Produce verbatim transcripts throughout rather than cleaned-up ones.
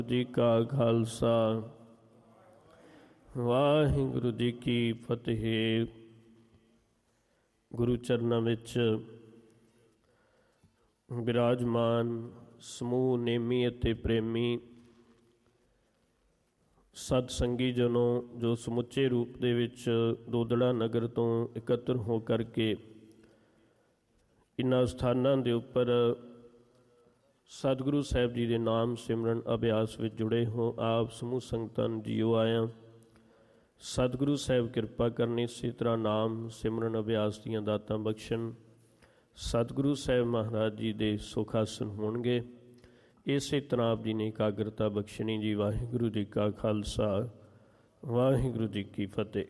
ਜੀ ਕਾ ਖਾਲਸਾ ਵਾਹਿਗੁਰੂ ਜੀ ਕੀ ਫਤਿਹ। ਗੁਰੂ ਚਰਨਾਂ ਵਿੱਚ ਬਿਰਾਜਮਾਨ ਸਮੂਹ ਨੇਮੀ ਅਤੇ ਪ੍ਰੇਮੀ ਸਤ ਸੰਗੀ ਜਨੋ, ਜੋ ਸਮੁੱਚੇ ਰੂਪ ਦੇ ਵਿੱਚ ਦੋਦੜਾ ਨਗਰ ਤੋਂ ਇਕੱਤਰ ਹੋ ਕਰਕੇ ਇਨ੍ਹਾਂ ਸਥਾਨਾਂ ਦੇ ਉੱਪਰ ਸਤਿਗੁਰੂ ਸਾਹਿਬ ਜੀ ਦੇ ਨਾਮ ਸਿਮਰਨ ਅਭਿਆਸ ਵਿੱਚ ਜੁੜੇ ਹੋ, ਆਪ ਸਮੂਹ ਸੰਗਤਾਂ ਨੂੰ ਜੀਓ ਆਇਆ। ਸਤਿਗੁਰੂ ਸਾਹਿਬ ਕਿਰਪਾ ਕਰਨੀ, ਇਸੇ ਤਰ੍ਹਾਂ ਨਾਮ ਸਿਮਰਨ ਅਭਿਆਸ ਦੀਆਂ ਦਾਤਾਂ ਬਖਸ਼ਣ। ਸਤਿਗੁਰੂ ਸਾਹਿਬ ਮਹਾਰਾਜ ਜੀ ਦੇ ਸੁਖ ਆਸਣ ਹੋਣਗੇ, ਇਸੇ ਤਰ੍ਹਾਂ ਆਪ ਜੀ ਨੇ ਇਕਾਗਰਤਾ ਬਖਸ਼ਣੀ ਜੀ। ਵਾਹਿਗੁਰੂ ਜੀ ਕਾ ਖਾਲਸਾ ਵਾਹਿਗੁਰੂ ਜੀ ਕੀ ਫਤਿਹ।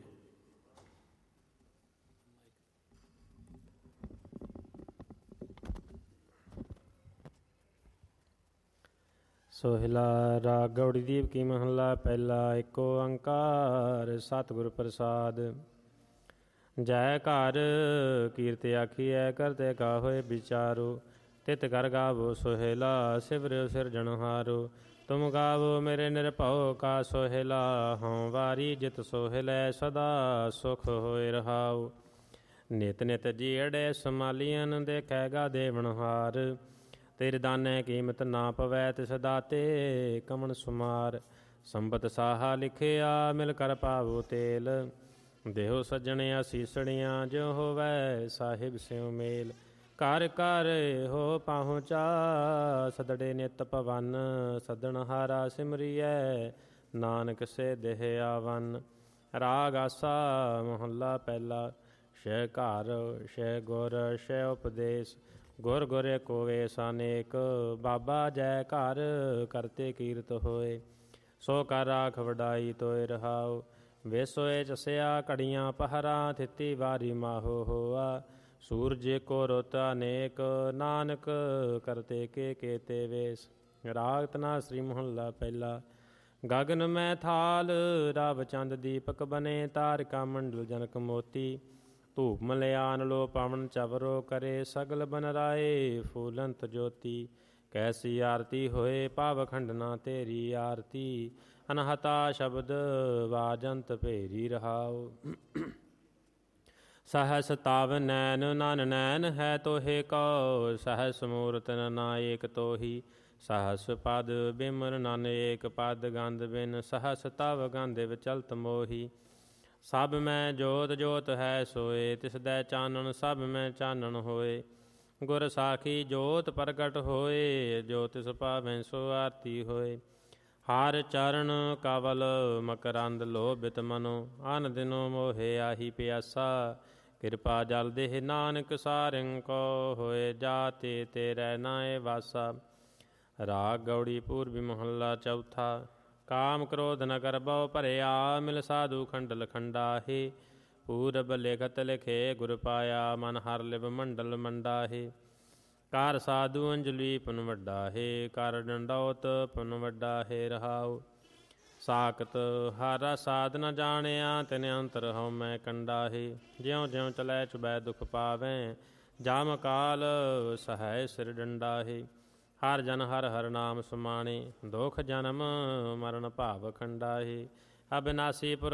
ਸੋਹਿਲਾ ਰਾਗ ਗੌੜੀ ਦੀਪ ਕੀ ਮਹੱਲਾ ਪਹਿਲਾ। ਏਕ ਓੰਕਾਰ ਸਤਿਗੁਰ ਪ੍ਰਸਾਦ। ਜੈ ਘਰ ਕੀਰਤ ਆਖੀਐ, ਕਰਤੇ ਕਾ ਹੋਏ ਵਿਚਾਰੋ। ਤਿਤ ਕਰ ਗਾਵੋ ਸੋਹਿਲਾ, ਸਿਵਰਿਓ ਸਿਰਜਣਹਾਰੋ। ਤੁਮ ਗਾਵੋ ਮੇਰੇ ਨਿਰਭਉ ਕਾ ਸੋਹਿਲਾ, ਹਉ ਵਾਰੀ ਜਿਤ ਸੋਹਿਲੈ ਸਦਾ ਸੁਖ ਹੋਏ ਰਹਾਉ। ਨਿਤ ਨਿਤ ਜੀਅੜੇ ਸਮਾਲੀਅਨ, ਦੇਖੈਗਾ ਦੇਵਨਹਾਰ। ਤੇਰੇ ਦਾਨੇ ਕੀਮਤ ਨਾ ਪਵੈ, ਤਿਸ ਦਾਤੇ ਕਮਣ ਸੁਮਾਰ। ਸੰਬਤ ਸਾਹਾ ਲਿਖਿਆ, ਮਿਲ ਕਰ ਪਾਵੋ ਤੇਲ। ਦੇਹੋ ਸੱਜਣੇ ਅਸੀਸਣੀਆਂ, ਜਿਉ ਹੋਵੈ ਸਾਹਿਬ ਸਿਉ ਮੇਲ। ਘਰ ਘਰ ਹੋ ਪਹੁੰਚਾ, ਸਦੜੇ ਨਿਤ ਪਵਨ। ਸੱਦਣਹਾਰਾ ਸਿਮਰੀਐ, ਨਾਨਕ ਸੇ ਦੇਹ ਆਵਨ। ਰਾਗ ਆਸਾ ਮਹੱਲਾ ਪਹਿਲਾ। ਸ਼ੈ ਘਰ ਸ਼ੈ ਗੁਰ ਸ਼ੈ ਉਪਦੇਸ਼, ਗੁਰ ਗੁਰ ਏਕੋ ਵੇਸ ਅਨੇਕ। ਬਾਬਾ ਜੈ ਘਰ ਕਰਤੇ ਕੀਰਤ ਹੋਏ, ਸੋ ਕਰ ਰਾਖ ਵਡਾਈ ਤੋਇ ਰਹਾਉ। ਵੇਸੋਏ ਚਸਿਆ ਘੜੀਆਂ ਪਹਰਾ, ਥਿਤੀ ਵਾਰੀ ਮਾਹੋ ਹੋਆ। ਸੂਰਜ ਏਕੋ ਰੁੱਤ ਅਨੇਕ, ਨਾਨਕ ਕਰਤੇ ਕੇ ਕੇਤੇ ਵੇਸ। ਰਾਗ ਧਨਾਸਰੀ ਮਹੱਲਾ ਪਹਿਲਾ। ਗਗਨ ਮੈਂ ਥਾਲ ਰਵ ਚੰਦ ਦੀਪਕ ਬਨੇ, ਤਾਰਿਕਾ ਮੰਡਲ ਜਨਕ ਮੋਤੀ। ਧੂਪ ਮਲਿਆਨ ਲੋ ਪਵਨ ਚਵਰੋ, ਕਰੇ ਸਗਲ ਬਨ ਰਾਏ ਫੂਲੰਤ ਜੋਤੀ। ਕੈਸੀ ਆਰਤੀ ਹੋਏ ਭਾਵ ਖੰਡਨਾ, ਤੇਰੀ ਆਰਤੀ ਅਨਹਤਾ ਸ਼ਬਦ ਵਾਜੰਤ ਭੇਰੀ ਰਹਾਉ। ਸਹਸ ਤਵ ਨੈਨ ਨਨ ਨੈਨ ਹੈ ਤੋਹੇ ਕਉ, ਸਹਸ ਮੂਰਤ ਨਾਇਕ ਤੋਹੀ। ਸਹਸ ਪਦ ਬਿਮਰ ਨਨ ਏਕ ਪਦ, ਗੰਧ ਬਿਨ ਸਹਸ ਤਵ ਗੰਧ ਵਿਚਲਤ ਮੋਹੀ। ਸਭ ਮੈਂ ਜੋਤ ਜੋਤ ਹੈ ਸੋਏ, ਤਿਸਦੈ ਚਾਨਣ ਸਭ ਮੈਂ ਚਾਨਣ ਹੋਏ। ਗੁਰ ਸਾਖੀ ਜੋਤ ਪ੍ਰਗਟ ਹੋਏ, ਜੋ ਤਿਸ ਭਾਵੈ ਸੋ ਆਰਤੀ ਹੋਏ। ਹਰ ਚਰਨ ਕਵਲ ਮਕਰੰਦ ਲੋਭਿਤ ਮਨੋ, ਅਨ ਦਿਨੋ ਮੋਹਿ ਆਹੀ ਪਿਆਸਾ। ਕਿਰਪਾ ਜਲ ਦੇਹ ਨਾਨਕ ਸਾਰਿੰ ਕੋ, ਹੋਏ ਜਾਤੇ ਤੇਰੇ ਨਾਏ ਵਾਸਾ। ਰਾਗ ਗੌੜੀ ਪੂਰਬੀ ਮਹੱਲਾ ਚੌਥਾ। ਕਾਮ ਕ੍ਰੋਧ ਨ ਕਰਬਉ ਭਰਿਆ, ਮਿਲ ਸਾਧੂ ਖੰਡਲ ਖੰਡਾਹੇ। ਪੂਰਬ ਲਿਖਤ ਲਿਖੇ ਗੁਰ ਪਾਇਆ, ਮਨ ਹਰ ਲਿਵ ਮੰਡਲ ਮੰਡਾਹੇ। ਕਰ ਸਾਧੂ ਅੰਜਲੀ ਪੁਨ ਵੱਡਾਹੇ, ਕਰ ਡੰਡੌਤ ਪੁਨ ਵੱਡਾਹੇ ਰਹਾਉ। ਸਾਖਤ ਹਰ ਸਾਧ ਨ ਜਾਣਿਆ, ਤਿਨ ਅੰਤਰ ਹਉ ਮੈਂ ਕੰਡਾਹੇ। ਜਿਉ ਜਿਉ ਚਲੈ ਚੁਬੈ ਦੁਖ ਪਾਵੈ, ਜਾਮ ਕਾਲ ਸਹਾਇ ਸਿਰ ਡੰਡਾਹੇ। ਹਰ ਜਨ ਹਰ ਹਰ ਨਾਮ ਸਮਾਣੇ, ਦੁਖ ਜਨਮ ਮਰਨ ਭਾਵ ਖੰਡਾਹੇ। ਅਬਿਨਾਸੀ ਪੁਰ